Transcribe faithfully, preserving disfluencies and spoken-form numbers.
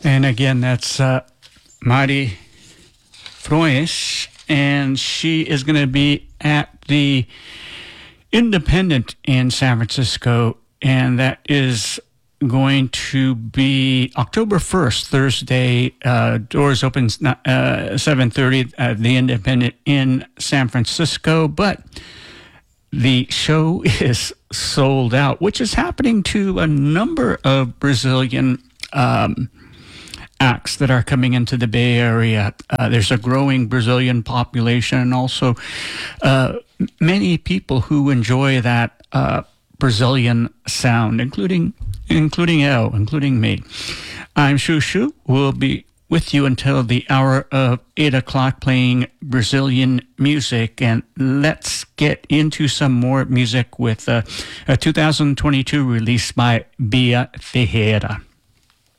And again, that's uh, Mari Froes, and she is going to be at the Independent in San Francisco, and that is going to be October first, Thursday. Uh, doors open uh, seven thirty at the Independent in San Francisco, but the show is sold out, which is happening to a number of Brazilian um, acts that are coming into the Bay Area. Uh, there's a growing Brazilian population, and also uh, many people who enjoy that uh, Brazilian sound, including including El, including me. I'm Shushu. We'll be with you until the hour of eight o'clock playing Brazilian music. And let's get into some more music with uh, a two thousand twenty-two release by Bia Ferreira.